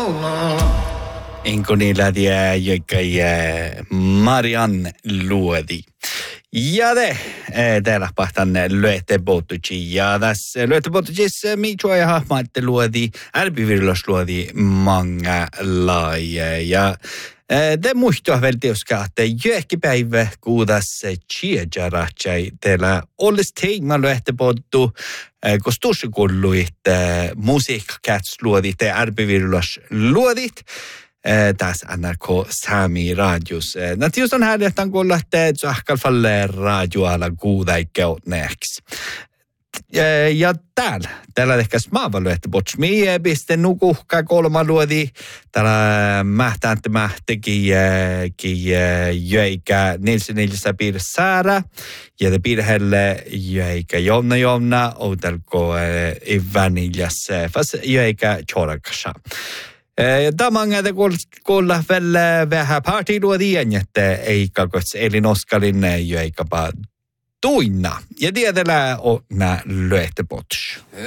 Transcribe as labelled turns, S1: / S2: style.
S1: Enko niillä tiedä, joka Marianne luodi. Ja täällä pahtan lyötte botuci. Ja tässä lyötte botucissa mitua ja hahmaatte luodi, ärpivirlos luodi manga laje. Ja te muistaa vielä teoska, että jöhkipäivä kuudas chiejaratsai teillä olisi teima lyötte botu, kun tuossa kuuluit musiikkats luodit ja ärpivirlos luodit. Tässä NRK Sami radios. Just on här että kuulla, että sähkälfalle radioalla kuudaikkeutneeksi. Ja täällä ehkä smaavalu, että potsmi piste nukuhka kolma luodi. Täällä mähtääntmähtäkin jöikä nilsa piirsaara. Ja te piirhelle jöikä jonna, outelko vaniljas fas jöikä chorakasha. Tamanga te kuulla vielä vähän partiluodien, että ei kalkoits Elin Oskalin jo eikapa tuinna. Ja tiedellä on nää lyöhtäpots.